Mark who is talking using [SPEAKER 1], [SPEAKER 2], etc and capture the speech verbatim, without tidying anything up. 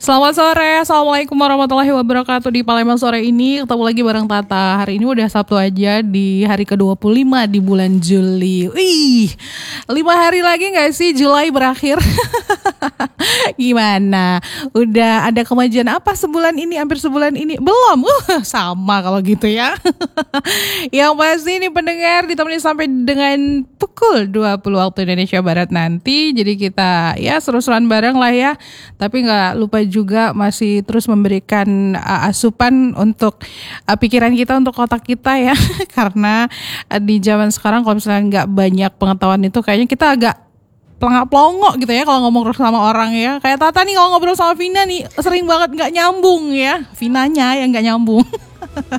[SPEAKER 1] Selamat sore, Assalamualaikum warahmatullahi wabarakatuh. Di Palembang sore ini ketemu lagi bareng Tata. Hari ini udah Sabtu aja di hari ke dua puluh lima di bulan Juli. Wih, lima hari lagi gak sih Juli berakhir? Gimana? Udah ada kemajuan apa sebulan ini, hampir sebulan ini? Belum? Uh, sama kalau gitu ya. Yang pasti ini pendengar ditemani sampai dengan pukul dua puluh waktu Indonesia Barat nanti. Jadi kita ya seru-seruan bareng lah ya. Tapi gak lupa juga masih terus memberikan uh, asupan untuk uh, pikiran kita, untuk otak kita ya. Karena uh, di zaman sekarang kalau misalnya nggak banyak pengetahuan itu kayaknya kita agak pelangak-pelongo gitu ya kalau ngomong sama orang ya. Kayak Tata nih kalau ngobrol sama Vina nih sering banget nggak nyambung ya. Vinanya yang nggak nyambung.